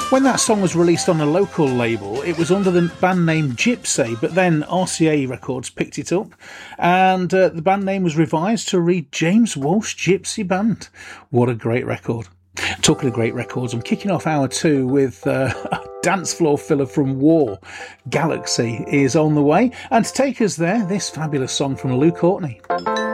When that song was released on a local label, it was under the band name Gypsy, but then RCA Records picked it up and the band name was revised to read James Walsh Gypsy Band. What a great record. Talking of great records, I'm kicking off hour 2 with a dance floor filler from War. Galaxy is on the way, and to take us there, this fabulous song from Lou Courtney.